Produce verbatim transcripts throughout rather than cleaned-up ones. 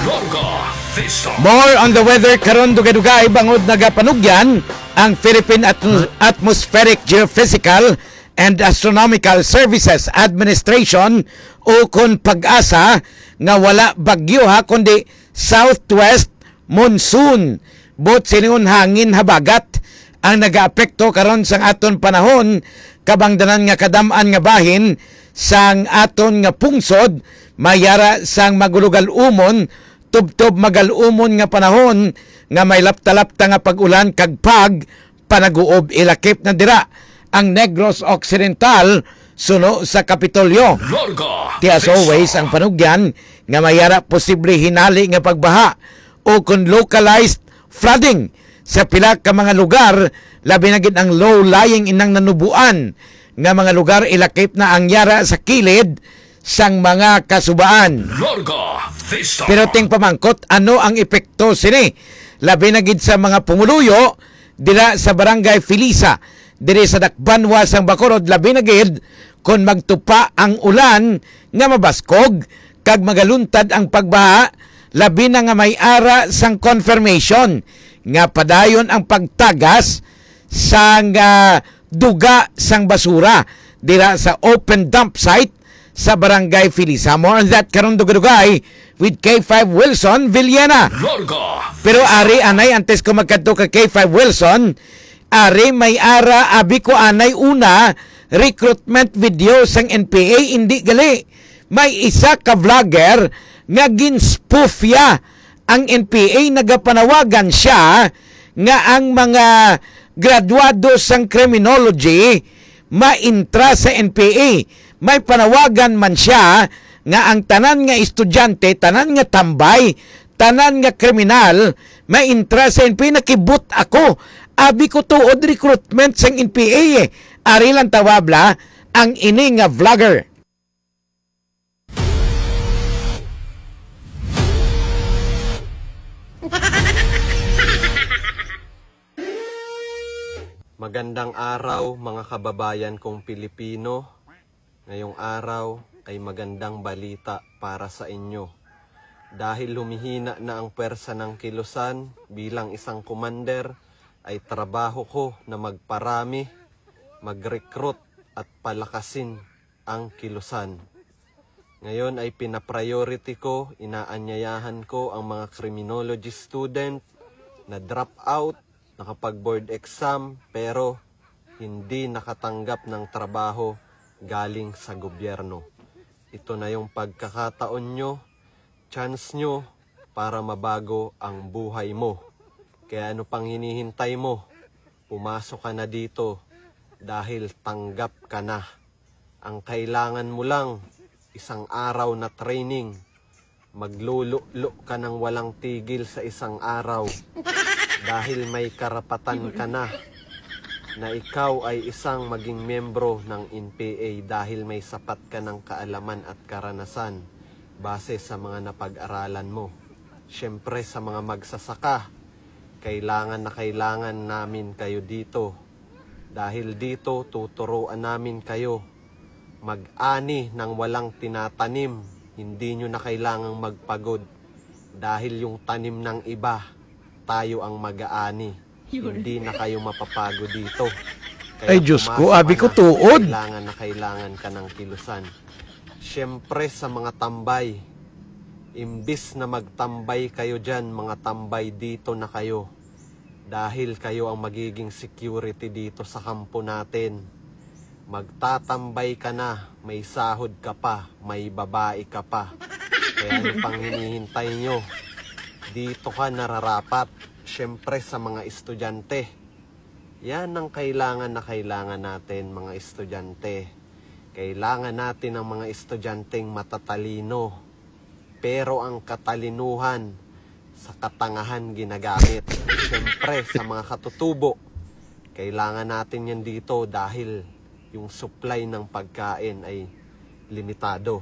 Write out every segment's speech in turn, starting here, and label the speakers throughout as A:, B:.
A: More on the weather karon dugay-dugay bangod nagapanugyan ang Philippine Atm- Atmospheric Geophysical and Astronomical Services Administration o kun pag-asa nga wala bagyo ha kundi southwest monsoon. Bot siningon hangin habagat ang nagaapekto karon sang aton panahon kabangdanan nga kadam-an nga bahin sang aton nga pungsod mayara sang magulugal umon tubtob magalumon nga panahon nga may lapta-lapta nga pag-ulan kag pag panaguob ilakip na dira ang Negros Occidental suno sa Kapitolyo. Ti as always ang panugyan nga mayara posible hinali nga pagbaha o kung localized flooding sa pila ka mga lugar labi na gid ang low-lying inang nanubuan nga mga lugar ilakip na ang yara sa kilid sang mga kasubaan. Pero ting pamangkot ano ang epekto sini labi na gid sa mga pumuluyo dira sa Barangay Filisa diri sa Dakbanwa sang Bacolod labi na gid kon magtupa ang ulan nga mabaskog kag magaluntad ang pagbaha labi na nga may ara sang confirmation nga padayon ang pagtagas sang uh, duga sang basura dira sa open dump site sa Barangay Filisa. More on that karon dugay-dugay with K five Wilson Villena. Pero ari anay antes ko magkadto ka K five Wilson, ari may ara abi ko anay una recruitment video sang N P A indi gali. May isa ka vlogger nga ginspoof-ya ang N P A nagapanawagan siya nga ang mga graduado sang criminology ma-intra sa N P A. May panawagan man siya nga ang tanan nga estudyante, tanan nga tambay, tanan nga kriminal, may intra sa N P A. Nakibut ako. Abi ko tuod recruitment sa N P A eh. Ari lang tawabla ang ini nga vlogger.
B: Magandang araw mga kababayan kong Pilipino. Ngayong araw ay magandang balita para sa inyo. Dahil humihina na ang pwersa ng kilusan bilang isang commander, ay trabaho ko na magparami, mag-recruit at palakasin ang kilusan. Ngayon ay pinapriority ko, inaanyayahan ko ang mga criminology student na drop out, nakapag-board exam pero hindi nakatanggap ng trabaho galing sa gobyerno. Ito na yung pagkakataon nyo, chance nyo para mabago ang buhay mo. Kaya ano pang hinihintay mo? Pumasok ka na dito dahil tanggap ka na. Ang kailangan mo lang, isang araw na training. Maglululo ka ng walang tigil sa isang araw dahil may karapatan ka na na ikaw ay isang maging membro ng N P A dahil may sapat ka ng kaalaman at karanasan base sa mga napag-aralan mo. Siyempre sa mga magsasaka, kailangan na kailangan namin kayo dito. Dahil dito tuturuan namin kayo mag-ani ng walang tinatanim. Hindi nyo na kailangang magpagod dahil yung tanim ng iba, tayo ang mag-aani. Hindi na kayo mapapagod dito. Kaya
A: ay Diyos ko, abi ko tuod.
B: Kailangan na kailangan ka ng kilusan. Siyempre sa mga tambay, imbis na magtambay kayo dyan, mga tambay dito na kayo. Dahil kayo ang magiging security dito sa kampo natin. Magtatambay ka na, may sahod ka pa, may babae ka pa. Kaya ano pang hinihintay nyo? Dito ka nararapat. Siyempre sa mga estudyante. Yan ang kailangan na kailangan natin mga estudyante. Kailangan natin ang mga estudyanteng matatalino. Pero ang katalinuhan sa katangahan ginagamit. Siyempre sa mga katutubo. Kailangan natin yan dito dahil yung supply ng pagkain ay limitado.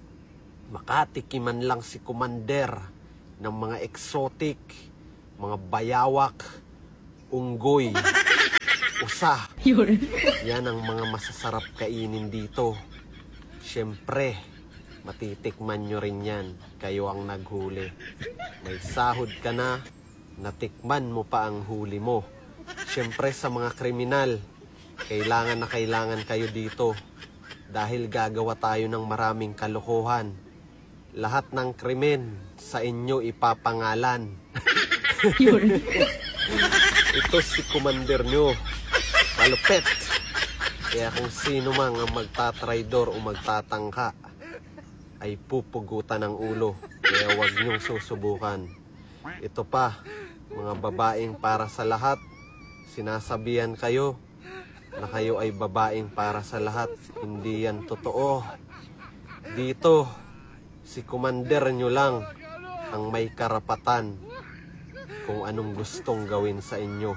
B: Makatikiman lang si Commander ng mga exotic, mga bayawak, unggoy, usa. Yan ang mga masasarap kainin dito. Siyempre, Matitikman nyo rin yan. Kayo ang naghuli. May sahod ka na, natikman mo pa ang huli mo. Siyempre sa mga kriminal, kailangan na kailangan kayo dito. Dahil gagawa tayo ng maraming kalokohan. Lahat ng krimen sa inyo ipapangalan. Ito si commander nyo. Malupet. Kaya kung sino mang ang magtatraidor o magtatangka, ay pupugutan ng ulo. Kaya huwag niyong susubukan. Ito pa, mga babaeng para sa lahat, sinasabihan kayo na kayo ay babaeng para sa lahat. Hindi yan totoo. Dito, si commander nyo lang ang may karapatan kung anong gustong gawin sa inyo.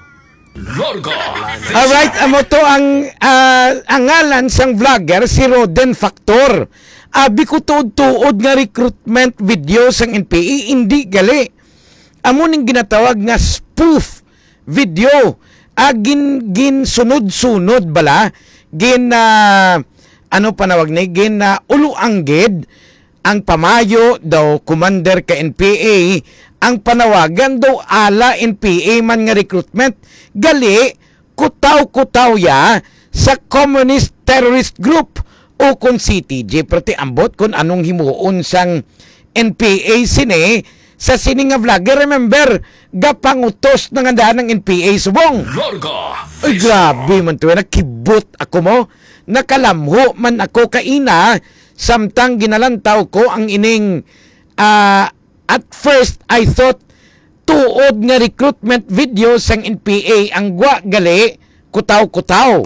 A: Alright, amo to ang uh, ang ngalan sang vlogger si Roden Factor. Abi ko tuod-tuod nga recruitment video sang N P A, hindi gali. Amo ning ginatawag nga spoof video. Agin gin sunod-sunod bala, gin uh, ano panawag ni, gin uh, uluangged ang pamayo daw commander ka N P A, ang panawagan daw ala N P A man nga recruitment gali kutaw-kutaw ya sa communist terrorist group o kung C T J, proti ambot kung anong himuon sang N P A sini sa sini nga vlogger. Remember, gapangutos na nga daan ng N P A subong. Ay, grabe man to. Nakibot ako mo. Nakalamho man ako kaina. Samtang ginalantaw ko ang ining uh, at first I thought tuod nga recruitment video sang N P A ang gwa gali kutaw-kutaw.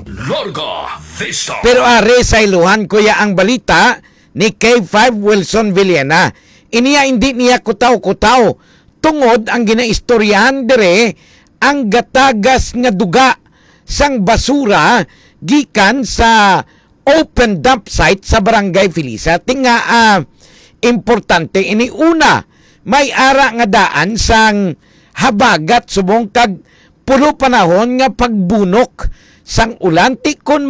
A: Pero are sa iluhan ko ya ang balita ni K five Wilson Villena. Iniya hindi niya kutaw-kutaw. Tungod ang ginaistoryahan dire ang gatagas nga duga sang basura gikan sa open dump site sa Barangay Felisa. Tinga uh, importante ini una, may ara nga daan sang habagat subong kag pulo panahon nga pagbunok sang ulan ti kon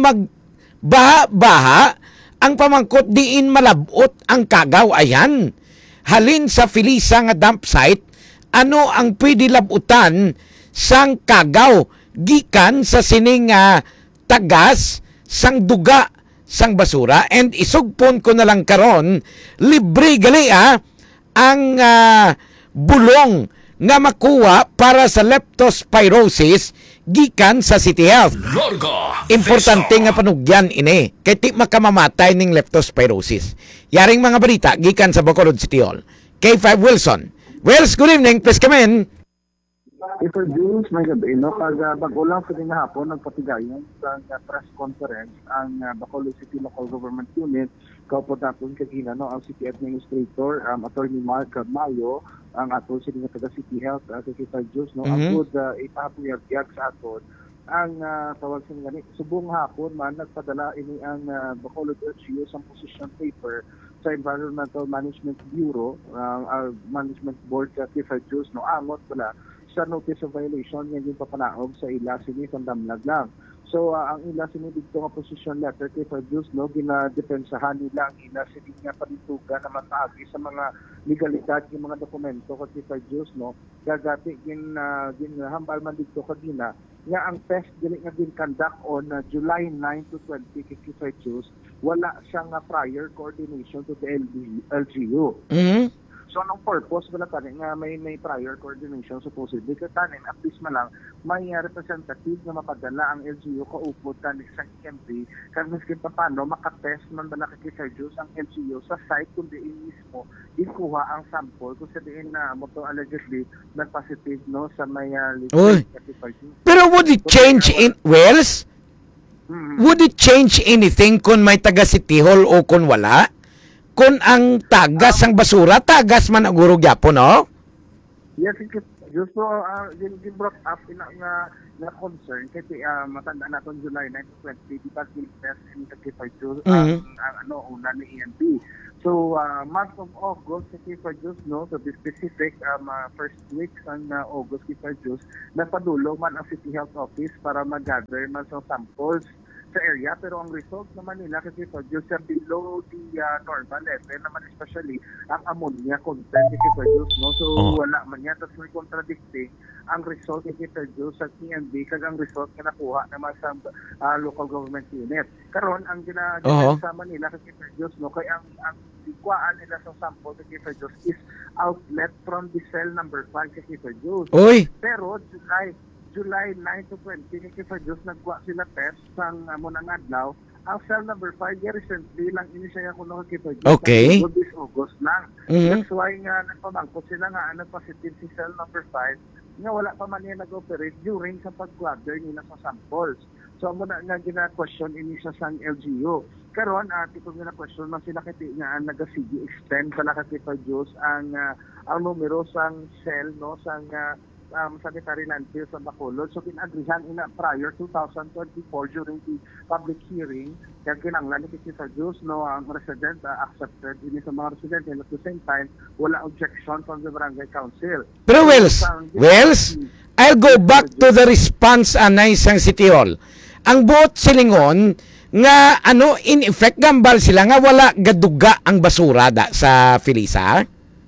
A: magbaha-baha ang pamangkot diin malabot ang kagaw ayan. Halin sa Felisa nga dump site, ano ang pwede labutan sang kagaw gikan sa sining uh, tagas sang duga sang basura. And isugpon ko na lang karon, libre gali ah, ang uh, bulong nga makuha para sa leptospirosis gikan sa City Health. Importante nga panugyan ini kay ti makamamatay ning leptospirosis. Yaring mga balita gikan sa Bacolod City Hall. K five Wilson. Wills, good evening. Please come in.
C: Ito Jules, may gabi, no? Pag uh, bago-ulang sa din na hapon, nagpatigayon sa uh, press conference ang uh, Bacolod City Local Government Unit, kaupo natin kagina, no? Ang City Administrator, um, Attorney Mark Mayo, ang ato sa nga taga City Health, uh, Secretary Jules, no? Mm-hmm. Ang good uh, ipahapuyag sa aton. Ang uh, tawag sa nga, subong hapon man, nagpadala ini ang uh, Bacolod L G U sa position paper sa Environmental Management Bureau, uh, uh, Management Board, uh, Secretary Jules, no? Angot pala sa notice of violation yan yung papanaog sa ila sini sa damlag lang. So uh, ang ila sini dito nga position letter kay Fabulous, no, ginadepensahan nila ang ila sini nga panituga na mataagi sa mga legalidad yung mga dokumento kay Fabulous, no, gagati gin uh, ginhambal man dito kadina nga ang test dili nga gin conduct on uh, July nine to twenty kay Fabulous, wala siyang uh, prior coordination to the L G U.
A: Mm-hmm.
C: So, anong purpose wala tanin nga may may prior coordination supposedly ka tanin at least man lang may uh, representative na mapadala ang L G U kaupod tanin sa E M P kaya miskin pa paano makatest man ba nakikisayos ang L G U sa site kung diin mismo ikuha ang sample kung sabihin na mo to allegedly nag-positive, no, sa may uh,
A: pero would it change in Wells? Mm-hmm. Would it change anything kung may taga City Hall o kung wala? Kung ang tagas ang basura, tagas man ang guro gyapon, no?
C: Yes, just so, uh, yung brought up in nga na concern kasi uh, matanda natin July nine to twenty because we test in thirty-five to ang ano una ni E M P. So uh, month of August kasi for just no to be specific um, uh, first week ng uh, August kasi just napadulong man ang City Health Office para mag-gather man sa samples sa area, pero ang result naman nila kasi produce are below the uh, normal level naman, especially ang ammonia content kasi produce, no? So
A: Oh.
C: wala man yan, tapos may contradicting ang result kasi produce sa T M B kag ang result na nakuha naman sa uh, local government unit. Karon ang gina-
A: Oo.
C: ginasama nila kasi produce, no, kay ang ang ikuan nila sa sample kasi produce is outlet from the cell number five kasi produce.
A: Uy,
C: Pero July July nine to twenty ni Kifa-Diyos nagwa sila test sang uh, munang adlaw. Ang cell number five yeah, recently lang ini siya kuno kay Kifa-Diyos.
A: Okay.
C: This August lang.
A: Mhm.
C: That's why nga nagpamangkot sila nga ano positive si cell number five nga wala pa man niya nag-operate during sa pag-gather nila sa samples. So mo na nga gina-question ini siya sang L G U. Karon at uh, kung gina-question man sila kay nga ang naga-C D extend pala kay Kifa-Diyos ang uh, ang numero sang cell no sang uh, um, sanitary landfill sa Bacolod. So kinagrihan ina prior two thousand twenty-four during the public hearing kaya kinanglan ni Kikita Diyos no ang resident uh, accepted ini sa mga resident and at the same time wala objection from the barangay council.
A: pero Wells, Wells, I'll go back to the response anay sang City Hall. Ang buot silingon nga ano in effect gambal sila nga wala gaduga ang basura da sa Felisa.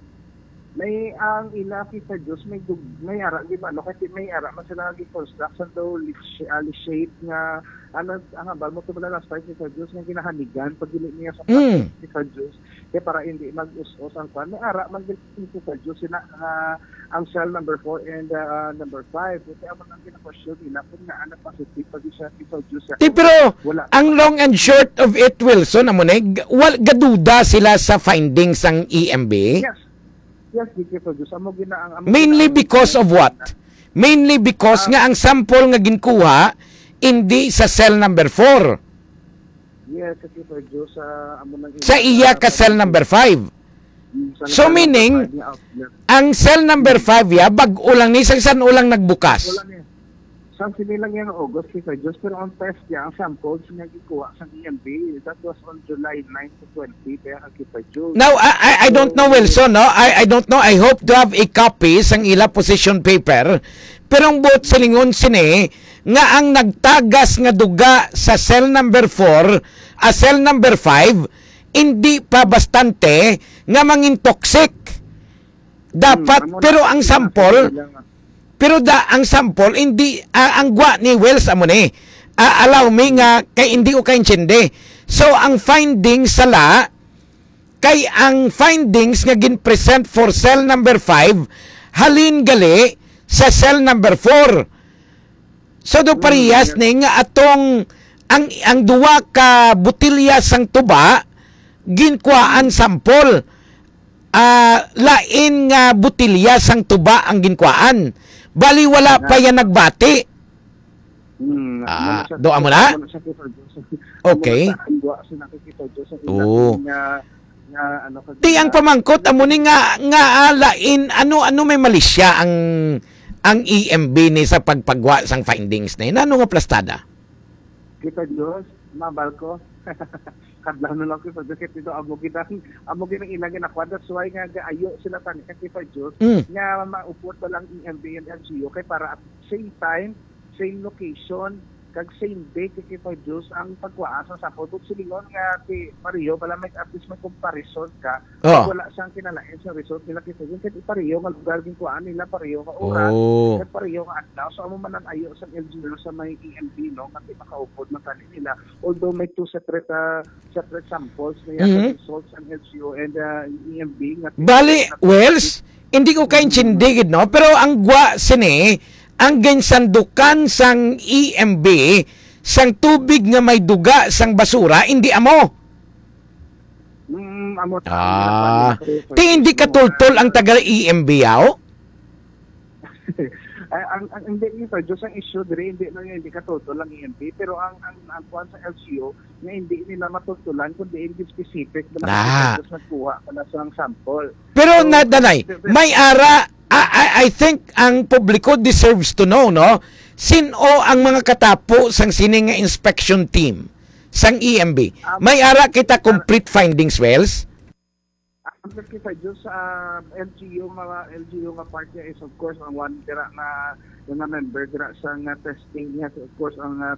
C: May ang ila kita Diyos may dug, may ara di ba no kasi may ara man sila gi construction daw ali shape nga ano ang abal mo tubala last five kita Diyos nga ginahanigan pag dili niya sa
A: Mm.
C: kita Diyos kaya para hindi mag-us-us ang kwan may ara man gid kita Diyos sila uh, ang cell number four and uh, number five kaya man ang gina-question nila kung nga ano positive pag siya kita Diyos
A: Ti pero
C: wala
A: ang long and short of it, Wilson, amo na wal gaduda sila sa findings ng E M B.
C: yes yes kita Diyos amo gina ang amo
A: Mainly
C: gina-
A: because of what? Mainly because nga ang sample nga ginkuha hindi sa cell number four.
C: yes kita Diyos sa amo nang
A: Sa iya ka cell number five. So, meaning, Ang cell number five ya bag-o lang ni sang san ulang nagbukas.
C: wala niya. Sang sinilang yan ng August kita Diyos pero ang test niya, ang samples niya gikuha sa E M B that was on July nine to twenty kaya kita Diyos.
A: Now I, I I don't know, Wilson, no. I I don't know. I hope to have a copy sang ila position paper. Pero ang buot silingon sini nga ang nagtagas nga duga sa cell number four a cell number five hindi pa bastante nga mangin toxic. Dapat
C: Hmm, amo na-
A: pero ang sample
C: Sila-
A: pero da ang sample hindi ah, ang gwa ni Wells amo ni. Ah, allow me nga kay hindi ko kaintindi. So ang findings sala kay ang findings nga gin-present for cell number five halin gali sa cell number four. So do parehas ni nga atong ang ang duwa ka botilya sang tuba ginkuhaan sample. Ah, lain nga botilya sang tuba ang ginkuhaan. Bali wala pa yan nagbati.
C: Hmm,
A: Ah,
C: amo siya-
A: doa mo na?
C: amo siya kita Diyos.
A: Okay.
C: Amo na sa andwa sa nakikita Diyos ang
A: Oo.
C: ilang nga nga ano kag-
A: Ti ang pamangkot amo ni nga nga ah, lain ano ano may mali siya ang ang E M B ni sa pagpagwa sang findings na yun. Ano nga plastada?
C: kita Diyos mabal ko. Kadlaw na lang kita Diyos ito amo ginang amo ginang ilang ginakuha that's why nga gaayo sila tani kay kita Diyos
A: Mm.
C: nga maupot pa lang E M B and L G U kay para at same time same location kag same day kay kita Diyos ang pagkuha sa sample but silingon nga ti Mario bala may at least may comparison ka
A: Oh.
C: wala siyang kinalain sa result nila kita Diyos kay Mario nga lugar din kuhaan nila Mario nga oras
A: Oh.
C: kay Mario nga adlaw so amo man ang ayo sa L G U sa may E M B no kasi makaupod man tani nila although may two separate uh, separate samples na yan
A: Mhm.
C: results ang L G U and uh, E M B nga
A: Bali, Wells, hindi ko kaintindi gid no, pero ang gwa sini ang ginsandukan sang E M B sang tubig nga may duga sang basura hindi amo.
C: Mm, amo
A: Ah, ti hindi katultol ang taga E M B yaw?
C: Ay, ang, ang hindi nito Diyos ang issue dire hindi na hindi katutol ang E M B pero ang ang ang kuwan sa L G U nga hindi nila matutulan kundi hindi specific na
A: Ah.
C: Diyos nagkuha pala sa sample.
A: Pero
C: So,
A: na danay, may ara I, I, I think ang publiko deserves to know no sino ang mga katapo sang sini nga inspection team sang E M B. May ara kita complete findings, Wells.
C: Ang kita Diyos sa L G U mga L G U nga part niya is of course ang one dira na nga member dira sa nga testing niya so of course ang uh,